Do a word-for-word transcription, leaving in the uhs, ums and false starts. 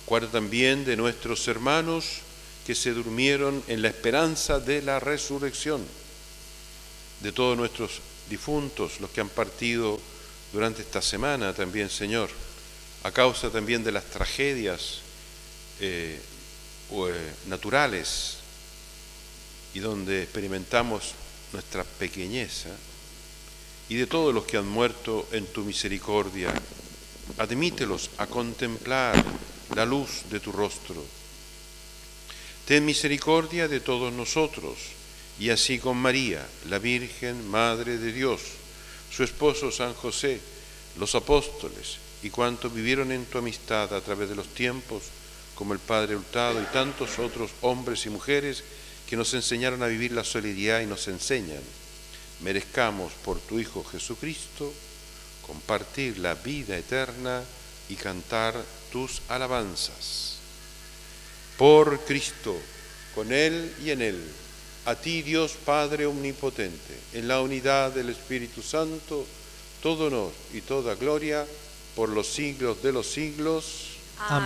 Acuérdate también de nuestros hermanos que se durmieron en la esperanza de la resurrección, de todos nuestros difuntos, los que han partido durante esta semana también, Señor, a causa también de las tragedias eh, eh, naturales y donde experimentamos nuestra pequeñeza, y de todos los que han muerto en tu misericordia. Admítelos a contemplar la luz de tu rostro. Ten misericordia de todos nosotros, y así con María, la Virgen, Madre de Dios, su esposo San José, los apóstoles y cuantos vivieron en tu amistad a través de los tiempos, como el Padre Hurtado y tantos otros hombres y mujeres que nos enseñaron a vivir la solidaridad y nos enseñan, merezcamos por tu Hijo Jesucristo compartir la vida eterna y cantar tus alabanzas. Por Cristo, con Él y en Él, a ti Dios Padre Omnipotente, en la unidad del Espíritu Santo, todo honor y toda gloria por los siglos de los siglos. Amén.